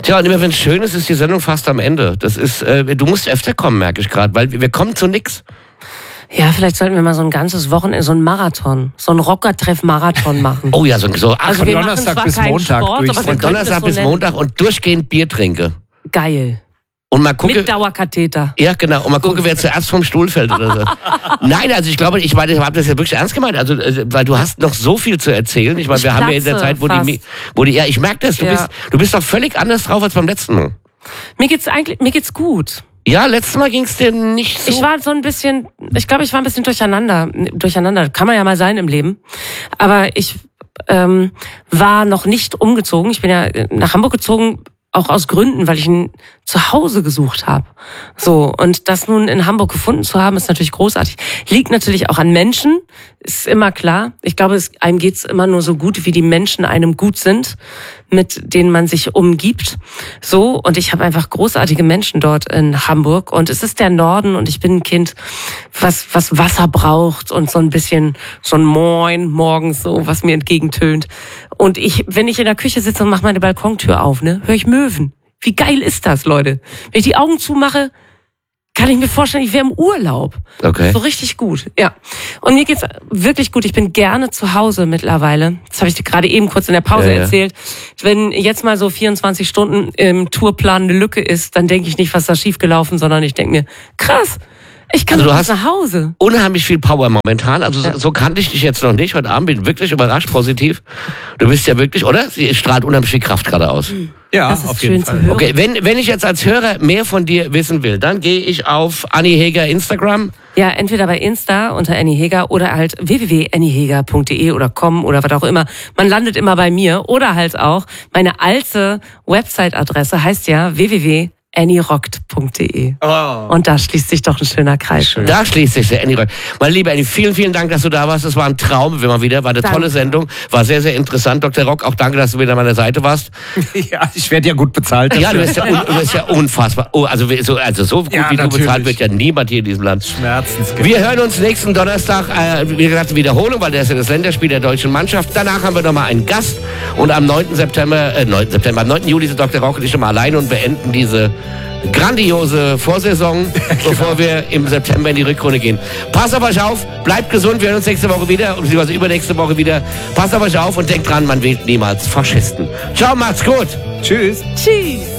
Tja, und immer wenn es schön ist, ist die Sendung fast am Ende. Das ist, du musst öfter kommen, merke ich gerade, weil wir kommen zu nix. Ja, vielleicht sollten wir mal so ein ganzes Wochenende, so ein Marathon, so ein Rockertreff-Marathon machen. Oh ja, so also von Donnerstag bis Montag. Von Donnerstag bis Montag und durchgehend Bier trinke. Geil. Und mal gucke, mit Dauerkatheter. Ja, genau. Und mal gucken, wer zuerst vom Stuhl fällt oder so. Nein, also ich glaube, ich habe das ja wirklich ernst gemeint. Also, weil du hast noch so viel zu erzählen. Ich meine, wir haben ja in der Zeit, wo die, ja, ich merke das, du bist doch völlig anders drauf als beim letzten Mal. Mir geht's gut. Ja, letztes Mal ging's dir nicht so. Ich war so ein bisschen, ich glaube, ich war ein bisschen durcheinander. Kann man ja mal sein im Leben. Aber ich war noch nicht umgezogen. Ich bin ja nach Hamburg gezogen, auch aus Gründen, weil ich ein Zuhause gesucht habe. So, und das nun in Hamburg gefunden zu haben, ist natürlich großartig. Liegt natürlich auch an Menschen, ist immer klar. Ich glaube, einem geht's immer nur so gut, wie die Menschen einem gut sind, mit denen man sich umgibt. So, und ich habe einfach großartige Menschen dort in Hamburg. Und es ist der Norden und ich bin ein Kind, was Wasser braucht und so ein bisschen so ein Moin morgens so, was mir entgegentönt. Und wenn ich in der Küche sitze und mache meine Balkontür auf, ne, höre ich Möwen. Wie geil ist das, Leute? Wenn ich die Augen zumache, kann ich mir vorstellen, ich wäre im Urlaub. Okay. So richtig gut, ja. Und mir geht's wirklich gut. Ich bin gerne zu Hause mittlerweile. Das habe ich dir gerade eben kurz in der Pause erzählt. Wenn jetzt mal so 24 Stunden im Tourplan eine Lücke ist, dann denke ich nicht, was ist da schiefgelaufen, sondern ich denke mir, krass, ich kann doch nach Hause. Unheimlich viel Power momentan. Also so kannte ich dich jetzt noch nicht. Heute Abend bin ich wirklich überrascht, positiv. Du bist ja wirklich, oder? Sie strahlt unheimlich viel Kraft gerade aus. Ja, das ist auf jeden Fall. Okay, wenn ich jetzt als Hörer mehr von dir wissen will, dann gehe ich auf Anni Heger Instagram. Ja, entweder bei Insta unter Anni Heger oder halt www.anniheger.de oder com oder was auch immer. Man landet immer bei mir oder halt auch meine alte Website-Adresse heißt ja www.annirockt.de. Oh. Und da schließt sich doch ein schöner Kreis. Schön. Da schließt sich der Anni Rockt. Meine liebe Anni, vielen, vielen Dank, dass du da warst. Es war ein Traum, wie mal wieder. War eine tolle Sendung. War sehr, sehr interessant. Dr. Rock, auch danke, dass du wieder an meiner Seite warst. Ja, ich werde ja gut bezahlt. Ja, du bist ja unfassbar. Oh, also so gut wie du bezahlt wird ja niemand hier in diesem Land. Schmerzensgeld. Wir hören uns nächsten Donnerstag, wie gesagt, Wiederholung, weil der ist ja das Länderspiel der deutschen Mannschaft. Danach haben wir nochmal einen Gast. Und am 9. Juli sind Dr. Rock und ich schon mal alleine und beenden diese grandiose Vorsaison, bevor wir im September in die Rückrunde gehen. Passt auf euch auf, bleibt gesund, wir hören uns nächste Woche wieder, beziehungsweise übernächste Woche wieder. Passt auf euch auf und denkt dran, man wählt niemals Faschisten. Ciao, macht's gut. Tschüss. Tschüss.